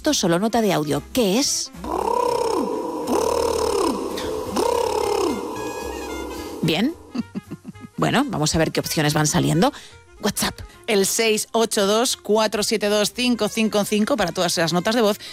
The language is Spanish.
esto solo nota de audio. ¿Qué es? Bien. Bueno, vamos a ver qué opciones van saliendo. WhatsApp. El 682-472-555 para todas esas notas de voz